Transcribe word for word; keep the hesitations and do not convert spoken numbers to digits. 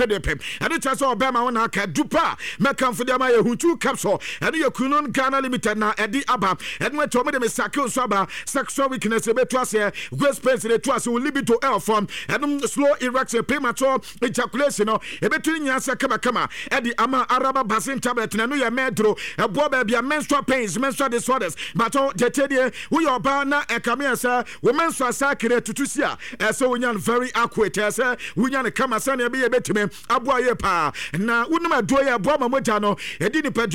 pem and it has all Bama on Aka Dupa, Mekan for the Maya Hutu capsule, and you Kunon Ghana Limited now, Eddie Abba, and when Tommy de Sako Saba, sexual weakness, a betwase, West Pence, the Twas, will leave it to L form, and slow erection, premature ejaculation, a between Yasa Kama Kama, Eddie Ama Araba Basin tablet, and Nuya Medro, a bob, a menstrual pains, menstrual disorders, Mato, Jetedi, we are Bana, a Camesa, women's sacred to Tusia, as so we are very accurate, as we are a Kamasania be a bit to me, Abuaye Pa, now, Unama Doya, Boma Mojano, a didn't